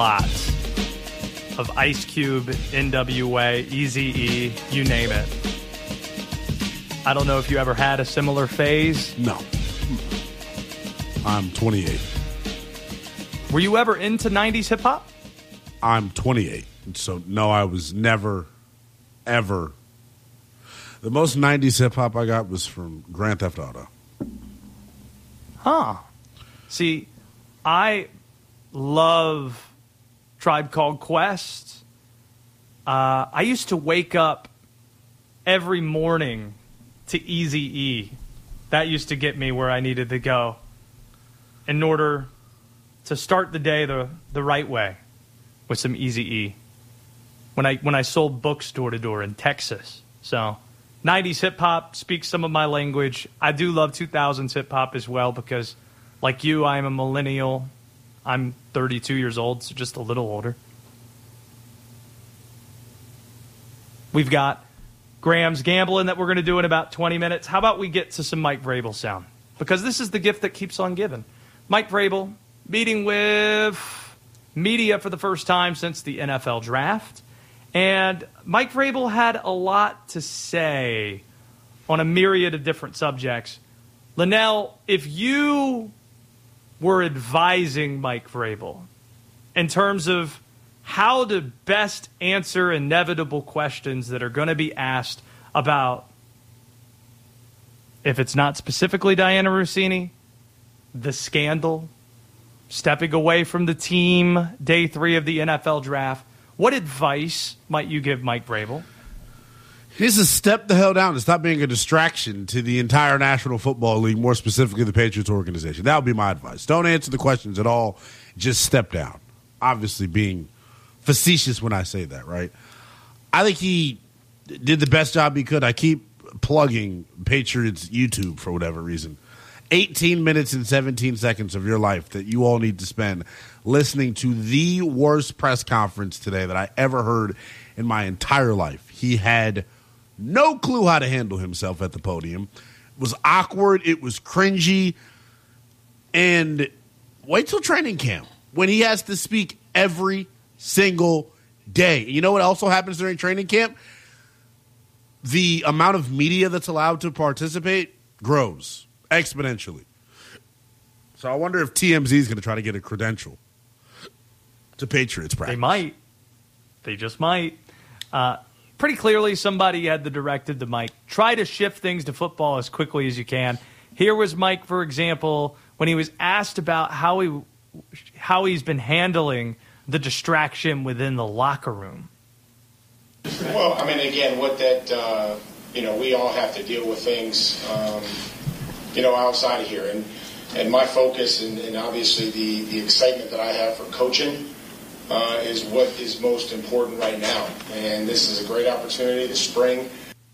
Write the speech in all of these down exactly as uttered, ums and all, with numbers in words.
Lots of Ice Cube, N W A, Eazy-E, you name it. I don't know if you ever had a similar phase. No. I'm twenty-eight. Were you ever into nineties hip-hop? I'm twenty-eight. So, no, I was never, ever. The most nineties hip-hop I got was from Grand Theft Auto. Huh. See, I love Tribe Called Quest. Uh, I used to wake up every morning to Eazy-E. That used to get me where I needed to go in order to start the day the, the right way with some Eazy-E. When I when I sold books door to door in Texas. So, nineties hip-hop speaks some of my language. I do love two thousands hip-hop as well because, like you, I am a millennial. I'm thirty-two years old, so just a little older. We've got Graham's Gambling that we're going to do in about twenty minutes. How about we get to some Mike Vrabel sound? Because this is the gift that keeps on giving. Mike Vrabel meeting with media for the first time since the N F L draft. And Mike Vrabel had a lot to say on a myriad of different subjects. Linnell, if you were advising Mike Vrabel in terms of how to best answer inevitable questions that are going to be asked about, if it's not specifically Diana Rossini, the scandal, stepping away from the team, day three of the N F L draft, what advice might you give Mike Vrabel? He needs to step the hell down and stop being a distraction to the entire National Football League, more specifically the Patriots organization. That would be my advice. Don't answer the questions at all. Just step down. Obviously being facetious when I say that, right? I think he did the best job he could. I keep plugging Patriots YouTube for whatever reason. eighteen minutes and seventeen seconds of your life that you all need to spend listening to the worst press conference today that I ever heard in my entire life. He had no clue how to handle himself at the podium. It was awkward. It was cringy. And wait till training camp when he has to speak every single day. You know what also happens during training camp? The amount of media that's allowed to participate grows exponentially. So I wonder if T M Z is going to try to get a credential to Patriots practice. They might. They just might. Uh, pretty clearly, somebody had the directive to Mike, try to shift things to football as quickly as you can. Here was Mike, for example, when he was asked about how he how he's been handling the distraction within the locker room. Well, I mean, again, what that, uh, you know, we all have to deal with things, um, you know, outside of here. And, and my focus and, and obviously the, the excitement that I have for coaching uh, is what is most important right now. And this is a great opportunity this spring.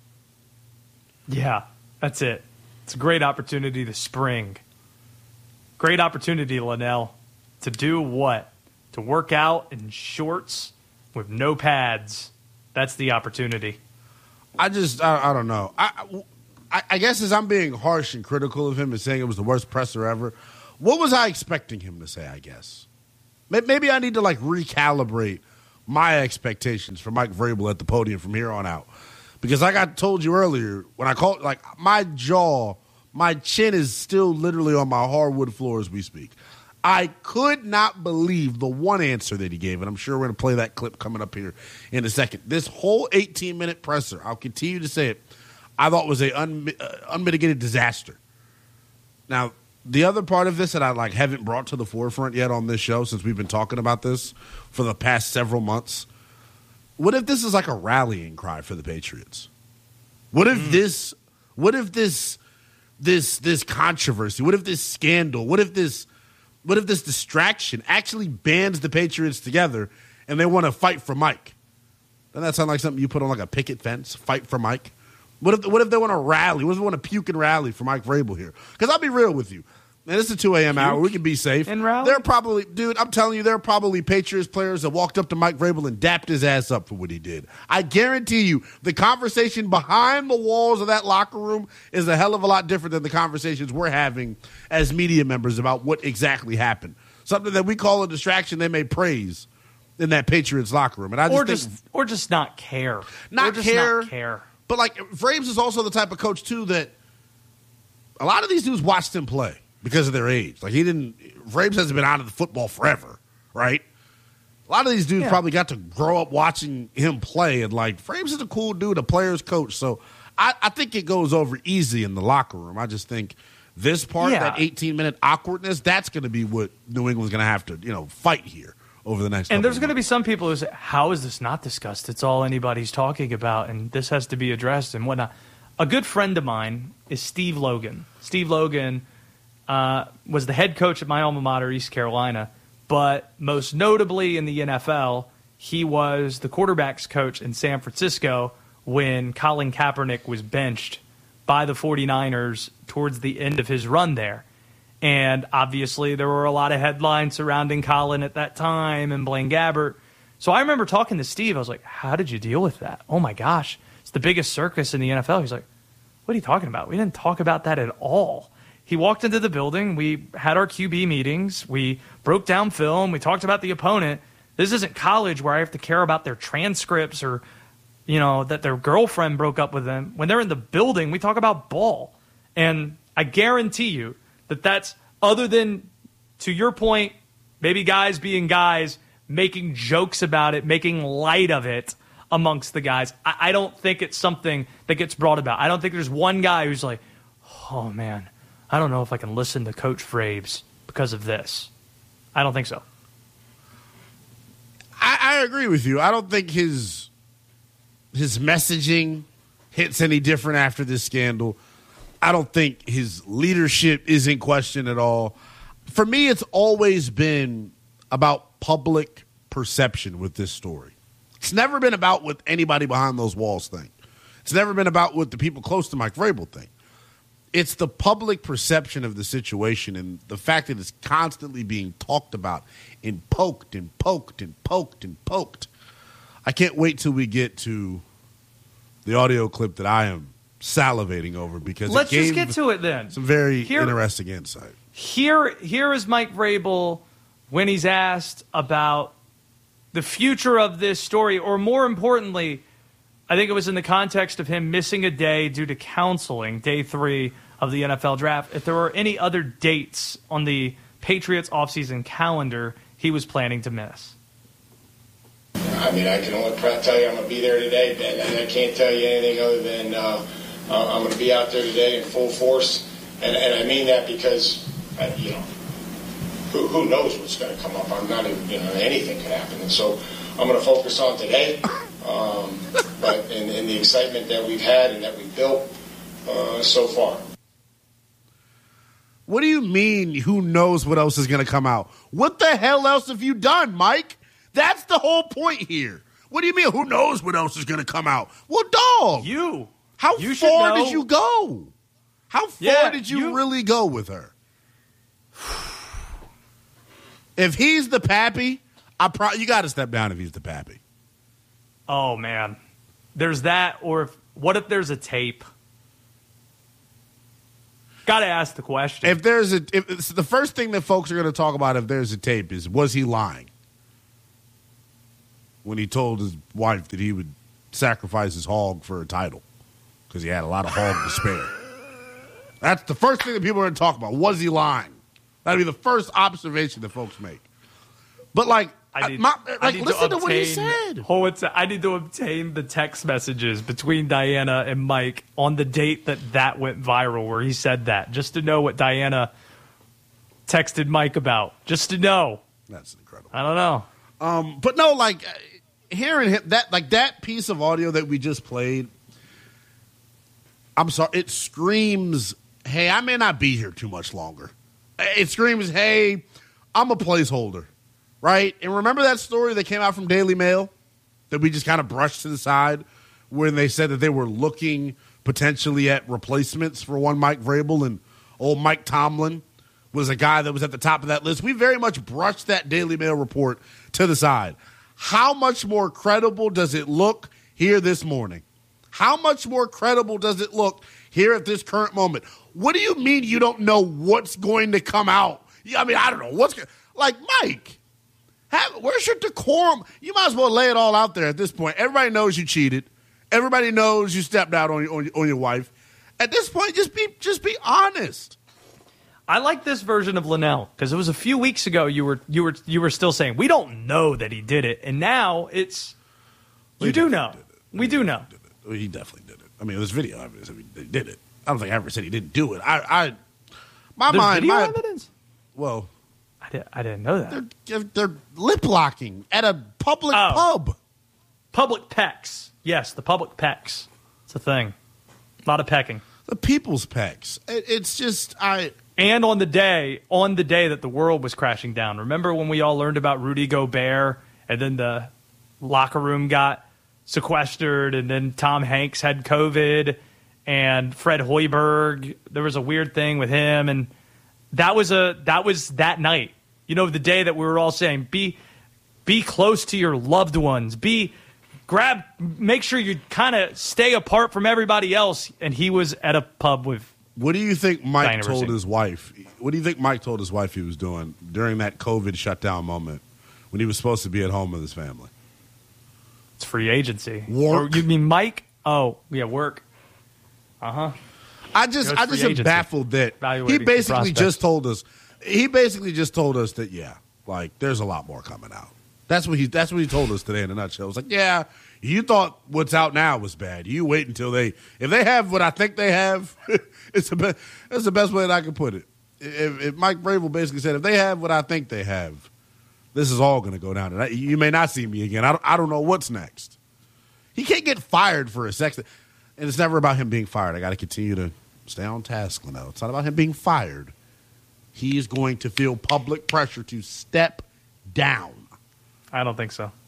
Yeah, that's it. It's a great opportunity to spring. Great opportunity, Linnell, to do what? To work out in shorts with no pads. That's the opportunity. I just, I, I don't know. I, I, I guess as I'm being harsh and critical of him and saying it was the worst presser ever, what was I expecting him to say, I guess? Maybe I need to, like, recalibrate my expectations for Mike Vrabel at the podium from here on out. Because like I told you earlier, when I called, like, my jaw, my chin is still literally on my hardwood floor as we speak. I could not believe the one answer that he gave, and I'm sure we're going to play that clip coming up here in a second. This whole eighteen-minute presser, I'll continue to say it, I thought was a un, uh, unmitigated disaster. Now, the other part of this that I like haven't brought to the forefront yet on this show, since we've been talking about this for the past several months, what if this is like a rallying cry for the Patriots? What if mm. this? What if this? This this controversy? What if this scandal? What if this? What if this distraction actually bands the Patriots together and they want to fight for Mike? Doesn't that sound like something you put on like a picket fence? Fight for Mike? What if what if they want to rally? What if they want to puke and rally for Mike Vrabel here? Because I'll be real with you. Man, it's a two a.m. hour. We can be safe. And rally? There are probably, dude, I'm telling you, there are probably Patriots players that walked up to Mike Vrabel and dapped his ass up for what he did. I guarantee you the conversation behind the walls of that locker room is a hell of a lot different than the conversations we're having as media members about what exactly happened. Something that we call a distraction they may praise in that Patriots locker room. And I just or think, just or just not care. Not or just care. Not care. But like Vrabes is also the type of coach too that a lot of these dudes watched him play because of their age. Like he didn't. Vrabes hasn't been out of the football forever, right? A lot of these dudes yeah. probably got to grow up watching him play, and like Vrabes is a cool dude, a player's coach. So I, I think it goes over easy in the locker room. I just think this part, yeah. that eighteen minute awkwardness, that's going to be what New England's going to have to, you know, fight here over the next. And there's going to be some people who say, "How is this not discussed? It's all anybody's talking about, and this has to be addressed and whatnot." A good friend of mine is Steve Logan. Steve Logan uh, was the head coach at my alma mater, East Carolina. But most notably in the N F L, he was the quarterback's coach in San Francisco when Colin Kaepernick was benched by the 49ers towards the end of his run there. And obviously there were a lot of headlines surrounding Colin at that time and Blaine Gabbert. So I remember talking to Steve. I was like, how did you deal with that? Oh, my gosh. It's the biggest circus in the N F L. He's like, what are you talking about? We didn't talk about that at all. He walked into the building. We had our Q B meetings. We broke down film. We talked about the opponent. This isn't college where I have to care about their transcripts or, you know, that their girlfriend broke up with them. When they're in the building, we talk about ball. And I guarantee you that that's, other than, to your point, maybe guys being guys, making jokes about it, making light of it amongst the guys, I, I don't think it's something that gets brought about. I don't think there's one guy who's like, oh, man, I don't know if I can listen to Coach Vrabes because of this. I don't think so. I, I agree with you. I don't think his his messaging hits any different after this scandal. I don't think his leadership is in question at all. For me, it's always been about public perception with this story. It's never been about what anybody behind those walls think. It's never been about what the people close to Mike Vrabel think. It's the public perception of the situation and the fact that it's constantly being talked about and poked and poked and poked and poked. I can't wait till we get to the audio clip that I am salivating over because let's it gave just get to it then. Some very here, interesting insight. Here, here is Mike Vrabel when he's asked about the future of this story, or more importantly, I think it was in the context of him missing a day due to counseling, day three of the N F L draft. If there were any other dates on the Patriots offseason calendar he was planning to miss. I mean, I can only tell you I'm going to be there today, Ben. And I can't tell you anything other than uh, I'm going to be out there today in full force. And, and I mean that because, uh, you know, who, who knows what's going to come up. I'm not even, you know, anything could happen. And so I'm going to focus on today. Um, but in, in the excitement that we've had and that we've built uh, so far. What do you mean, who knows what else is going to come out? What the hell else have you done, Mike? That's the whole point here. What do you mean, who knows what else is going to come out? Well, dog. You. How you far did you go? How far yeah, did you, you really go with her? If he's the pappy, I pro- you got to step down if he's the pappy. Oh, man. There's that, or if, what if there's a tape? Got to ask the question. If there's a, if it's the first thing that folks are going to talk about if there's a tape is, was he lying when he told his wife that he would sacrifice his hog for a title because he had a lot of hog to spare? That's the first thing that people are going to talk about. Was he lying? That'd be the first observation that folks make. But like, I need, my, like I need listen to, to what he said. Hold it, I need to obtain the text messages between Diana and Mike on the date that that went viral, where he said that, just to know what Diana texted Mike about, just to know. That's incredible. I don't know. Um, but no, like hearing him, that, like that piece of audio that we just played. I'm sorry, it screams, "Hey, I may not be here too much longer." It screams, "Hey, I'm a placeholder." Right? And remember that story that came out from Daily Mail that we just kind of brushed to the side when they said that they were looking potentially at replacements for one Mike Vrabel, and old Mike Tomlin was a guy that was at the top of that list. We very much brushed that Daily Mail report to the side. How much more credible does it look here this morning? How much more credible does it look here at this current moment? What do you mean you don't know what's going to come out? I mean, I don't know. What's go- like, Mike, Have, where's your decorum? You might as well lay it all out there at this point. Everybody knows you cheated. Everybody knows you stepped out on, on, on your wife. At this point, just be just be honest. I like this version of Linnell because it was a few weeks ago you were you were you were still saying we don't know that he did it, and now it's you We do definitely know. did it. We do know. Did it. Well, he definitely did it. I mean, there's video evidence. I mean, they did it. I don't think I ever said he didn't do it. I, I my There's mind, video my, evidence? well, I, did, I didn't know that. they're they're lip locking at a public Oh. pub. Public pecs. Yes, the public pecs. It's a thing. A lot of pecking. The people's pecs. It, it's just I. And on the day, on the day that the world was crashing down, remember when we all learned about Rudy Gobert and then the locker room got sequestered and then Tom Hanks had COVID and Fred Hoiberg, there was a weird thing with him, and that was a that was that night. You know, the day that we were all saying, be be close to your loved ones, be grab make sure you kind of stay apart from everybody else, and he was at a pub with What do you think Mike Dynasty. told his wife? What do you think Mike told his wife he was doing during that COVID shutdown moment when he was supposed to be at home with his family? It's free agency. Work. Or you mean Mike? Oh, yeah, work. Uh-huh. I just, Goes I free just am agency. baffled that he Evaluating basically prospects. just told us. He basically just told us that yeah, like there's a lot more coming out. That's what he. That's what he told us today in a nutshell. It was like, yeah, you thought what's out now was bad. You wait until they, if they have what I think they have, it's the best. That's the best way that I can put it. If, if Mike Vrabel basically said, if they have what I think they have, this is all going to go down. And I, you may not see me again. I don't, I don't know what's next. He can't get fired for a sex. And it's never about him being fired. I got to continue to stay on task, Linnell. It's not about him being fired. He is going to feel public pressure to step down. I don't think so.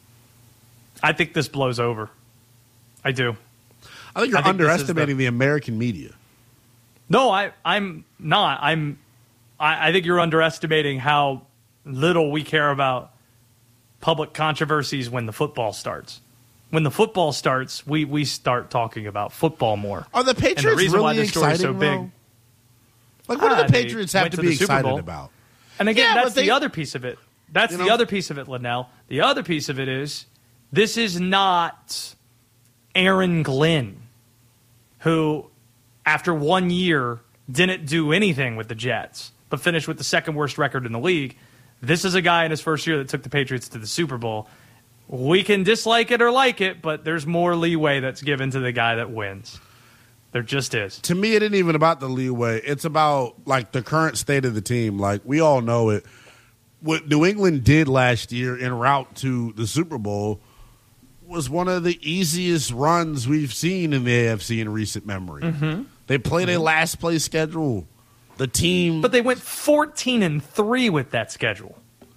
I think this blows over. I do. I think you're I think this is underestimating the, American media. No, I, I'm not. I'm. I, I think you're underestimating how little we care about public controversies when the football starts. When the football starts, we, we start talking about football more. Are the And Patriots the reason why really this story is exciting, so big. though? Like, what Ah, do the they Patriots have went to to be the Super excited Bowl. about? And again, Yeah, that's but they- the other piece of it. That's You the know? other piece of it, Linnell. The other piece of it is this is not Aaron Glenn, who, after one year, didn't do anything with the Jets, but finished with the second worst record in the league. This is a guy in his first year that took the Patriots to the Super Bowl. We can dislike it or like it, but there's more leeway that's given to the guy that wins. There just is. To me, it isn't even about the leeway. It's about, like, the current state of the team. Like, we all know it. What New England did last year en route to the Super Bowl was one of the easiest runs we've seen in the A F C in recent memory. Mm-hmm. They played a last place schedule. The team, But they went fourteen and three with that schedule.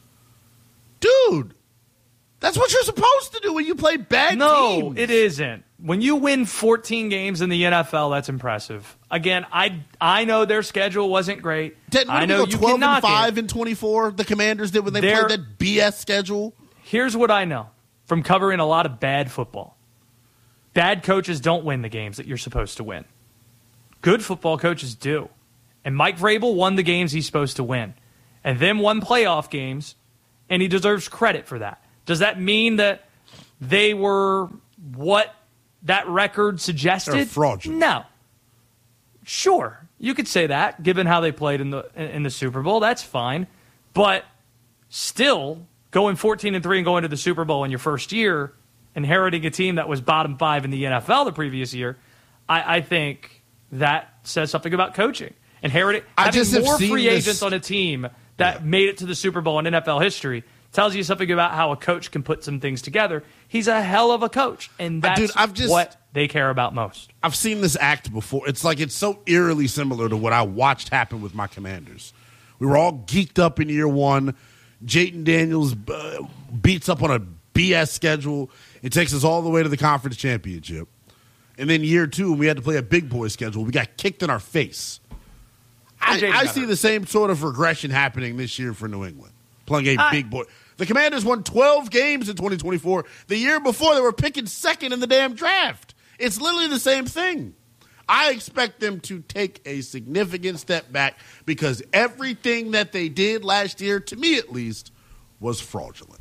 dude, that's what you're supposed to do when you play bad No, teams. it isn't. When you win fourteen games in the N F L, that's impressive. Again, I I know their schedule wasn't great. Didn't I they know go you can twelve and knock five it. and twenty-four? The Commanders did when they They're- played that B S schedule. Here's what I know from covering a lot of bad football. Bad coaches don't win the games that you're supposed to win. Good football coaches do. And Mike Vrabel won the games he's supposed to win. And then won playoff games, and he deserves credit for that. Does that mean that they were what that record suggested? They're fraudulent. No. Sure, you could say that, given how they played in the in the Super Bowl. That's fine. But still, going fourteen and three and going to the Super Bowl in your first year, inheriting a team that was bottom five in the N F L the previous year, I, I think that says something about coaching. Inheriting I having just have more seen free this- agents on a team that Yeah. made it to the Super Bowl in N F L history tells you something about how a coach can put some things together. He's a hell of a coach, and Uh, that's dude, I've just- what they care about most. I've seen this act before. It's like it's so eerily similar to what I watched happen with my Commanders. We were all geeked up in year one. Jayden Daniels uh, beats up on a B S schedule. It takes us all the way to the conference championship. And then year two, when we had to play a big boy schedule, we got kicked in our face. I, Jayden I got see hurt. the same sort of regression happening this year for New England, playing a I- big boy. The Commanders won twelve games in twenty twenty-four. The year before, they were picking second in the damn draft. It's literally the same thing. I expect them to take a significant step back because everything that they did last year, to me at least, was fraudulent.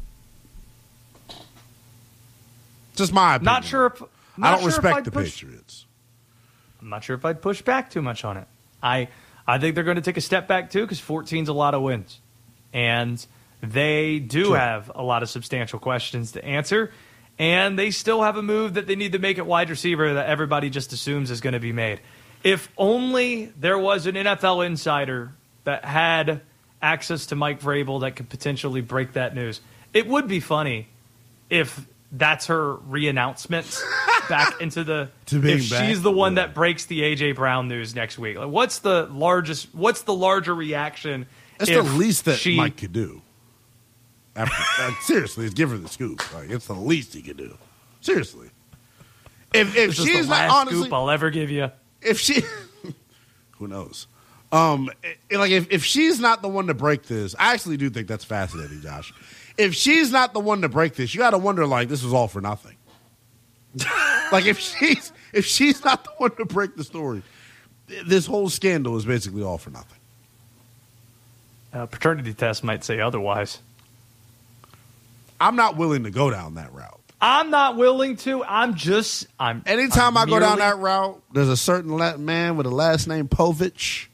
Just my opinion. Not sure if not I don't sure respect the push, Patriots. I'm not sure if I'd push back too much on it. I I think they're going to take a step back too because fourteen's a lot of wins, and they do Sure. have a lot of substantial questions to answer, and they still have a move that they need to make at wide receiver that everybody just assumes is going to be made. If only there was an N F L insider that had access to Mike Vrabel that could potentially break that news. It would be funny if that's her re-announcement back into the To being if back? she's the one Yeah. that breaks the A J Brown news next week. Like, what's the largest? What's the larger reaction? That's if the least that she, Mike could do. After, like, seriously, give her the scoop. Like, it's the least he could do. Seriously. If if This is she's the not last honestly, scoop I'll ever give you. if she, who knows? Um, it- like if if she's not the one to break this, I actually do think that's fascinating, Josh. If she's not the one to break this, you got to wonder like this was all for nothing. Like if she's if she's not the one to break the story, this whole scandal is basically all for nothing. Uh, paternity test might say otherwise. I'm not willing to go down that route. I'm not willing to. I'm just. I'm. Anytime I'm I go down merely- that route, there's a certain la- man with a last name Povich,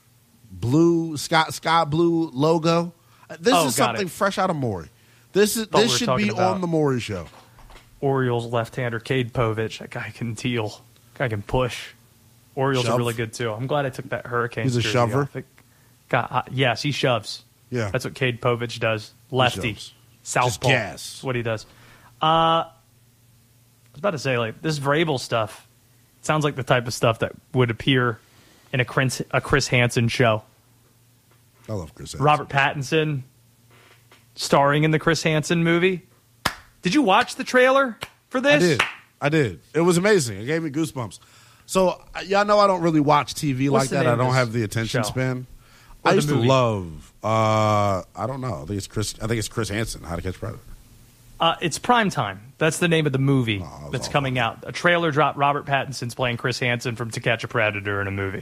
blue Scott Sky Blue logo. This Oh, is got something it. fresh out of Maury. This is Thought we this were should talking be about- on the Maury show. Orioles left-hander Cade Povich. That guy can deal. Guy can push. Orioles Shove. are really good too. I'm glad I took that Hurricanes. He's a jersey shover? off. It got hot. Yes, he shoves. Yeah, That's what Cade Povich does. Lefty, shoves. southpaw. gas. That's what he does. Uh, I was about to say, like, this Vrabel stuff sounds like the type of stuff that would appear in a Chris, a Chris Hansen show. I love Chris. Hansen. Robert Pattinson starring in the Chris Hansen movie. Did you watch the trailer for this? I did. I did. It was amazing. It gave me goosebumps. So uh, y'all know I don't really watch T V What's like the that. name I of don't this have the attention show? span. Or I the used movie? to love. Uh, I don't know. I think it's Chris. I think it's Chris Hansen. How to Catch a Predator. Uh, it's Prime Time. That's the name of the movie Oh, that's all coming out. A trailer dropped. Robert Pattinson's playing Chris Hansen from To Catch a Predator in a movie.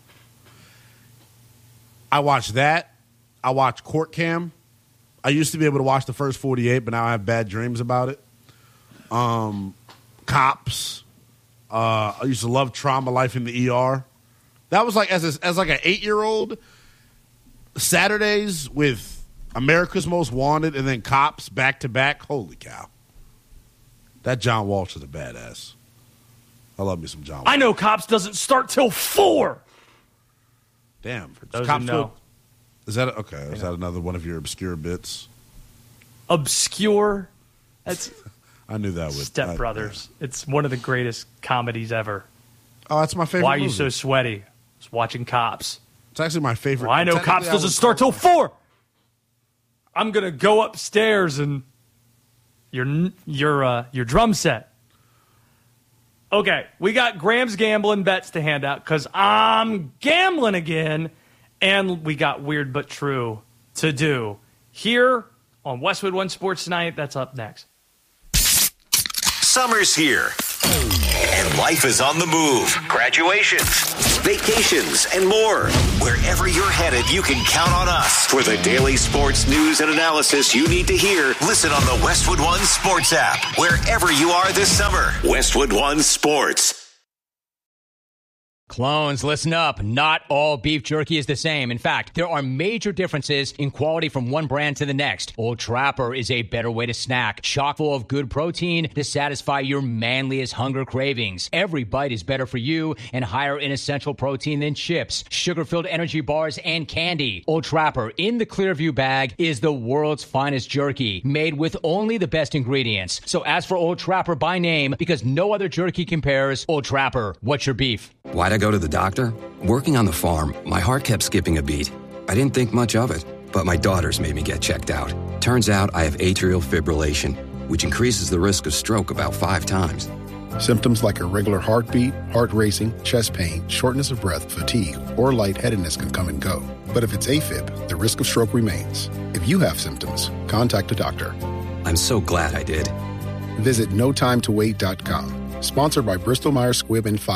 I watched that. I watched Court Cam. I used to be able to watch the first forty-eight, but now I have bad dreams about it. Um, Cops. Uh, I used to love Trauma Life in the E R. That was like as a, as like an eight year old. Saturdays with America's Most Wanted and then Cops back to back. Holy cow! That John Walsh is a badass. I love me some John Walsh. I know Cops doesn't start till four. Damn. For those Cops who know, Is that okay? Is that another one of your obscure bits? obscure. That's I knew that would. Step I- Brothers. It's one of the greatest comedies ever. Oh, that's my favorite. Why are you movie. so sweaty? Just watching Cops. It's actually my favorite. Well, I know technically, Cops I doesn't would start call- till four. I'm gonna go upstairs and your your uh, your drum set. Okay, we got Graham's gambling bets to hand out because I'm gambling again, and we got Weird But True to do here on Westwood One Sports Tonight. That's up next. Summer's here, and life is on the move. Graduations, vacations, and more. Wherever you're headed, you can count on us. For the daily sports news and analysis you need to hear, listen on the Westwood One Sports app. Wherever you are this summer, Westwood One Sports. Clones, listen up. Not all beef jerky is the same. In fact, there are major differences in quality from one brand to the next. Old Trapper is a better way to snack, chock full of good protein to satisfy your manliest hunger cravings. Every bite is better for you and higher in essential protein than chips, sugar-filled energy bars, and candy. Old Trapper in the Clearview bag is the world's finest jerky, made with only the best ingredients. So ask for Old Trapper by name because no other jerky compares. Old Trapper, what's your beef? Why'd I go to the doctor? Working on the farm, my heart kept skipping a beat. I didn't think much of it, but my daughters made me get checked out. Turns out I have atrial fibrillation, which increases the risk of stroke about five times. Symptoms like irregular heartbeat, heart racing, chest pain, shortness of breath, fatigue, or lightheadedness can come and go. But if it's AFib, the risk of stroke remains. If you have symptoms, contact a doctor. I'm so glad I did. Visit no time to wait dot com. Sponsored by Bristol Myers Squibb and Pfizer.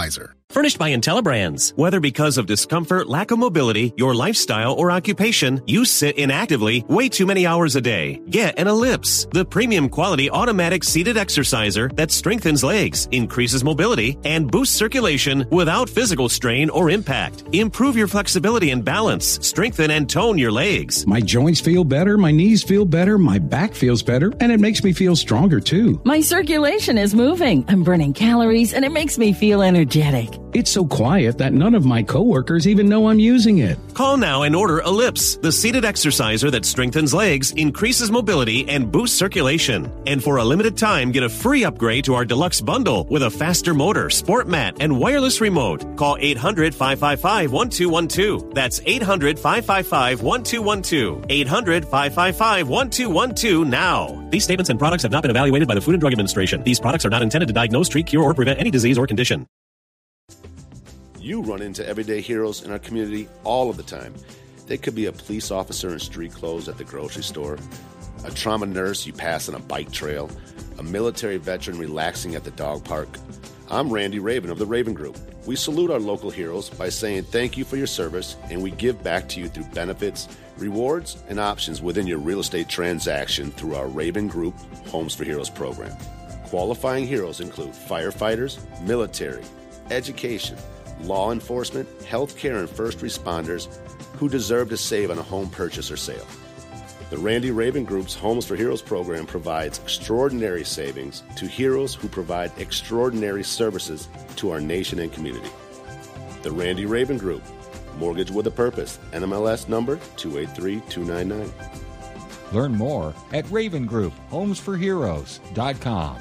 Furnished by IntelliBrands. Whether because of discomfort, lack of mobility, your lifestyle, or occupation, you sit inactively way too many hours a day. Get an Ellipse, the premium quality automatic seated exerciser that strengthens legs, increases mobility, and boosts circulation without physical strain or impact. Improve your flexibility and balance. Strengthen and tone your legs. My joints feel better, my knees feel better, my back feels better, and it makes me feel stronger too. My circulation is moving. I'm burning calories, and it makes me feel energetic. It's so quiet that none of my coworkers even know I'm using it. Call now and order Ellipse, the seated exerciser that strengthens legs, increases mobility, and boosts circulation. And for a limited time, get a free upgrade to our deluxe bundle with a faster motor, sport mat, and wireless remote. Call eight hundred, five five five, one two one two. That's eight hundred, five five five, one two one two. eight hundred, five five five, one two one two now. These statements and products have not been evaluated by the Food and Drug Administration. These products are not intended to diagnose, treat, cure, or prevent any disease or condition. You run into everyday heroes in our community all of the time. They could be a police officer in street clothes at the grocery store, a trauma nurse you pass on a bike trail, a military veteran relaxing at the dog park. I'm Randy Raven of the Raven Group. We salute our local heroes by saying thank you for your service, and we give back to you through benefits, rewards, and options within your real estate transaction through our Raven Group Homes for Heroes program. Qualifying heroes include firefighters, military, education, law enforcement, healthcare, and first responders who deserve to save on a home purchase or sale. The Randy Raven Group's Homes for Heroes program provides extraordinary savings to heroes who provide extraordinary services to our nation and community. The Randy Raven Group, Mortgage with a Purpose, N M L S number two eight three two nine nine. Learn more at Raven Group Homes for Heroes dot com.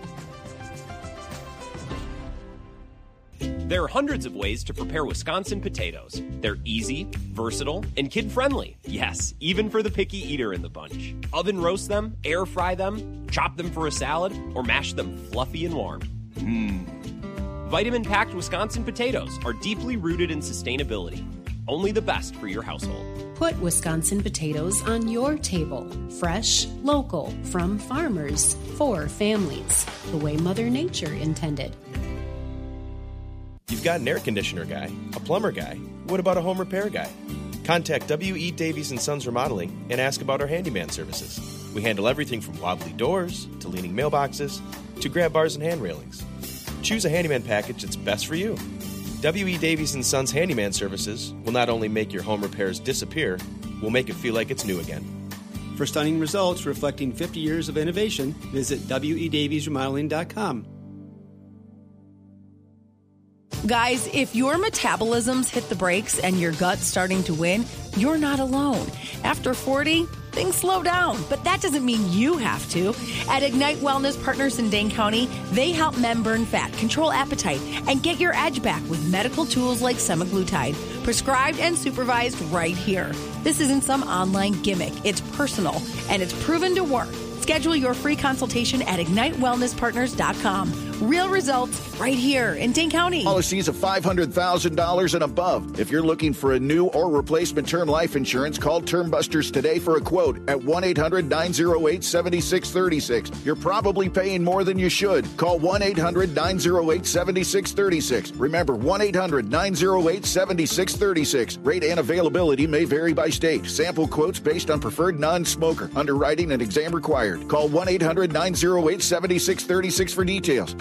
There are hundreds of ways to prepare Wisconsin potatoes. They're easy, versatile, and kid-friendly. Yes, even for the picky eater in the bunch. Oven roast them, air fry them, chop them for a salad, or mash them fluffy and warm. Mmm. Vitamin-packed Wisconsin potatoes are deeply rooted in sustainability. Only the best for your household. Put Wisconsin potatoes on your table. Fresh, local, from farmers, for families. The way Mother Nature intended. You've got an air conditioner guy, a plumber guy. What about a home repair guy? Contact W E. Davies and Sons Remodeling and ask about our handyman services. We handle everything from wobbly doors to leaning mailboxes to grab bars and hand railings. Choose a handyman package that's best for you. W E. Davies and Sons Handyman Services will not only make your home repairs disappear, we'll make it feel like it's new again. For stunning results reflecting fifty years of innovation, visit W E Davies Remodeling dot com. Guys, if your metabolism's hit the brakes and your gut's starting to win, you're not alone. After forty, things slow down, but that doesn't mean you have to. At Ignite Wellness Partners in Dane County, they help men burn fat, control appetite, and get your edge back with medical tools like semaglutide, prescribed and supervised right here. This isn't some online gimmick. It's personal, and it's proven to work. Schedule your free consultation at ignite wellness partners dot com. Real results right here in Dane County. Policies of five hundred thousand dollars and above. If you're looking for a new or replacement term life insurance, call Term Busters today for a quote at one eight hundred nine oh eight seven six three six. You're probably paying more than you should. Call one eight hundred nine oh eight seven six three six. Remember, one eight hundred nine oh eight seven six three six. Rate and availability may vary by state. Sample quotes based on preferred non-smoker. Underwriting and exam required. Call one eight hundred nine oh eight seven six three six for details.